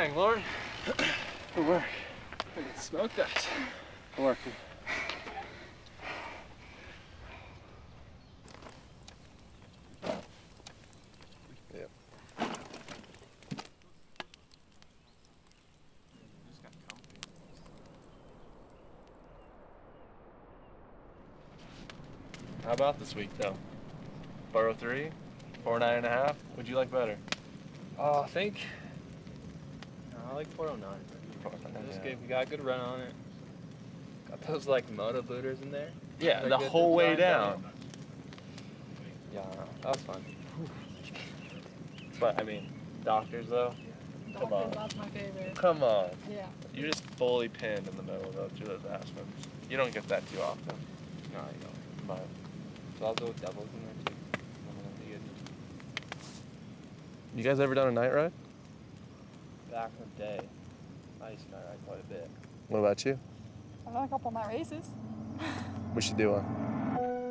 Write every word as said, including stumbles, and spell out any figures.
Dang, Lord. Good work. We can smoke that. Working. Yep. How about this week, though? four oh three? four oh nine and a half? What'd you like better? Oh, I think no, I like four oh nine. four oh nine, It was yeah. good. We got a good run on it. Got those like moto booters in there. Yeah, They're the good whole to way grind down. Yeah, I know. That was fun. But, I mean, doctors, though? Come Doctors, on. that's my favorite. Come on. Yeah. You're just fully pinned in the middle of those, through those Aspens. You don't get that too often. No, you don't. But So I'll go with doubles in there too. you guys ever done a night ride? Back in the day, I used to night ride quite a bit. What about you? I've done a couple of night races. We should do one.